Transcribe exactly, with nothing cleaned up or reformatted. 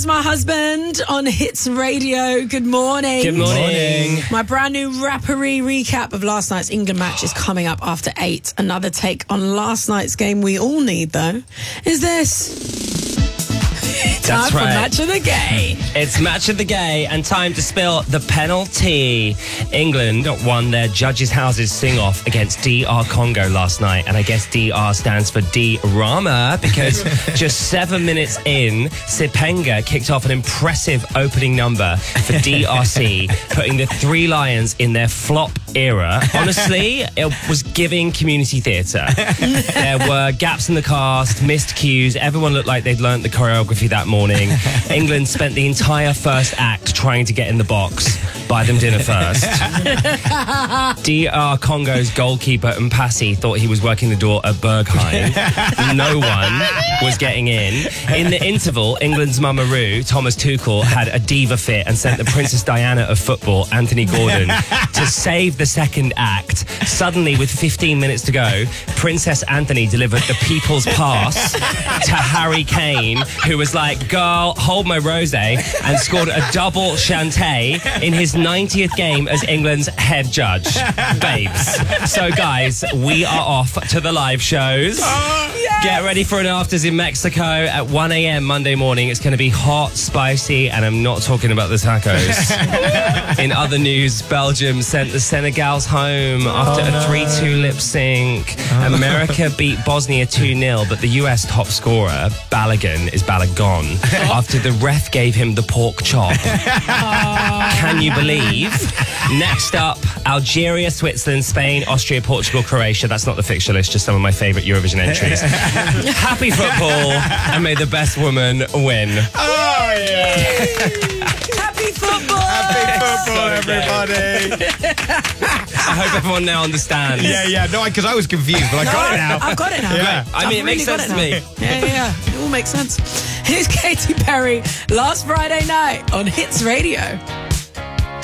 My husband on Hits Radio. Good morning. Good morning. My brand new rappery recap of last night's England match is coming up after eight. Another take on last night's game we all need, though, is this. Time That's for right. Match of the Gay. It's Match of the Gay and time to spill the penalty. England won their Judges' Houses sing-off against D R Congo last night. And I guess D R stands for D-Rama because just seven minutes in, Sipenga kicked off an impressive opening number for D R C, putting the Three Lions in their flop era. Honestly, it was giving community theatre. There were gaps in the cast, missed cues. Everyone looked like they'd learnt the choreography that morning. England spent the entire first act trying to get in the box. Buy them dinner first. D R Congo's goalkeeper Mpasi thought he was working the door at Berghain. No one was getting in. In the interval, England's Mamaru, Thomas Tuchel, had a diva fit and sent the Princess Diana of football, Anthony Gordon, to save the second act. Suddenly, with fifteen minutes to go, Princess Anthony delivered the people's pass to Harry Kane, who was like, girl, hold my rosé, and scored a double Shantae in his ninetieth game as England's head judge. Babes. So, guys, we are off to the live shows. Yes. Get ready for an afters in Mexico at one a.m. Monday morning. It's going to be hot, spicy, and I'm not talking about the tacos. In other news, Belgium sent the Senegals home after Oh, a no. three two lip sync. America beat Bosnia two nil, but the U S top scorer, Balogun, is Balogun, after the ref gave him the pork chop. Can you believe? Next up, Algeria, Switzerland, Spain, Austria, Portugal, Croatia. That's not the fixture list, just some of my favourite Eurovision entries. Happy football, and may the best woman win. Oh, yeah. Happy football. Happy football, So good. everybody. I hope everyone now understands. Yeah, yeah. No, because I was confused, but I No, got it now. I've got it now. Yeah. I mean, I've it makes really got sense to it me. now. Yeah, yeah, yeah. It all makes sense. Here's Katy Perry last Friday night on Hits Radio.